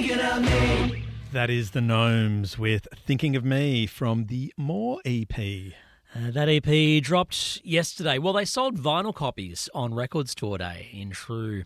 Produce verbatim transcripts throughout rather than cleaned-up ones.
thinking of me. That is the Gnomes with Thinking of Me from the More E P. Uh, that E P dropped yesterday. Well, they sold vinyl copies on Record Store Day in true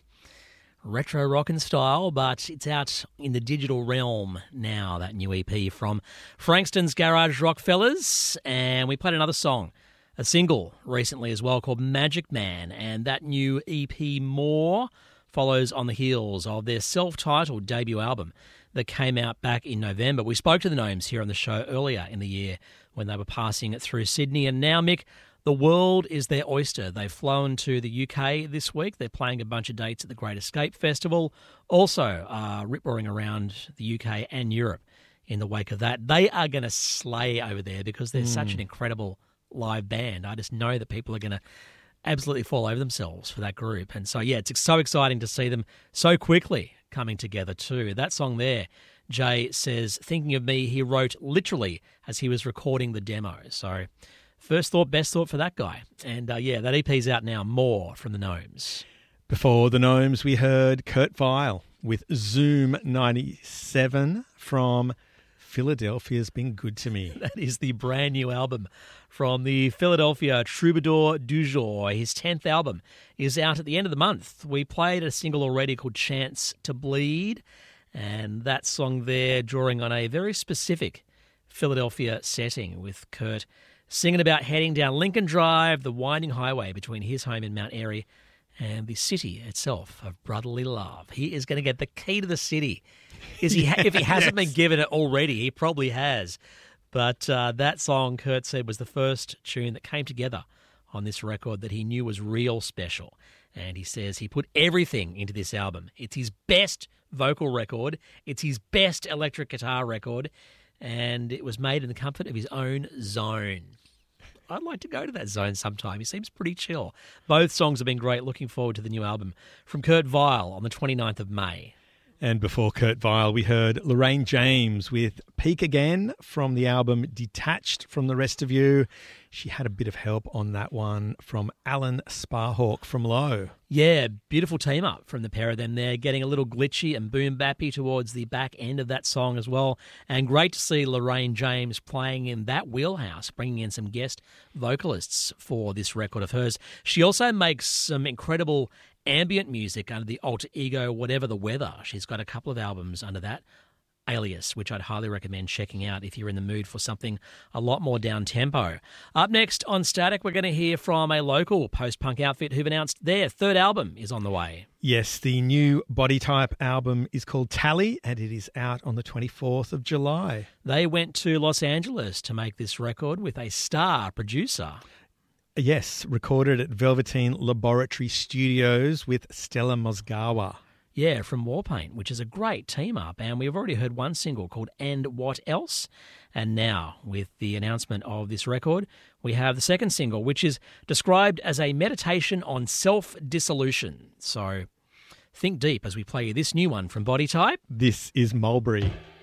retro rockin' style, but it's out in the digital realm now, that new E P from Frankston's Garage Rock Fellas. And we played another song, a single recently as well, called Magic Man. And that new E P, More, follows on the heels of their self-titled debut album that came out back in November. We spoke to the Gnomes here on the show earlier in the year when they were passing it through Sydney. And now, Mick, the world is their oyster. They've flown to the U K this week. They're playing a bunch of dates at the Great Escape Festival. Also, uh, rip-roaring around the U K and Europe in the wake of that. They are going to slay over there because they're mm. such an incredible live band. I just know that people are going to absolutely fall over themselves for that group. And so, yeah, it's so exciting to see them so quickly coming together too. That song there, Jay says, thinking of me, he wrote literally as he was recording the demo. So first thought, best thought for that guy. And uh, yeah, that E P's out now, More from the Gnomes. Before the Gnomes, we heard Kurt Vile with Zoom ninety-seven from Philadelphia's Been Good to Me. That is the brand new album from the Philadelphia Troubadour du Jour. His tenth album is out at the end of the month. We played a single already called Chance to Bleed, and that song there drawing on a very specific Philadelphia setting with Kurt singing about heading down Lincoln Drive, the winding highway between his home in Mount Airy and the city itself of brotherly love. He is going to get the key to the city. Is he? If he hasn't yes. been given it already, he probably has. But uh, that song, Kurt said, was the first tune that came together on this record that he knew was real special. And he says he put everything into this album. It's his best vocal record. It's his best electric guitar record. And it was made in the comfort of his own zone. I'd like to go to that zone sometime. He seems pretty chill. Both songs have been great. Looking forward to the new album from Kurt Vile on the twenty-ninth of May. And before Kurt Vile, we heard Lorraine James with Peak Again from the album Detached from the Rest of You. She had a bit of help on that one from Alan Sparhawk from Low. Yeah, beautiful team up from the pair of them there, getting a little glitchy and boom-bappy towards the back end of that song as well. And great to see Lorraine James playing in that wheelhouse, bringing in some guest vocalists for this record of hers. She also makes some incredible ambient music under the alter ego Whatever the Weather. She's got a couple of albums under that alias, which I'd highly recommend checking out if you're in the mood for something a lot more down-tempo. Up next on Static, we're going to hear from a local post-punk outfit who've announced their third album is on the way. Yes, the new Body Type album is called Tally, and it is out on the twenty-fourth of July. They went to Los Angeles to make this record with a star producer. Yes, recorded at Velveteen Laboratory Studios with Stella Mozgawa. Yeah, from Warpaint, which is a great team-up. And we've already heard one single called And What Else? And now, with the announcement of this record, we have the second single, which is described as a meditation on self-dissolution. So think deep as we play you this new one from Body Type. This is Mulberry.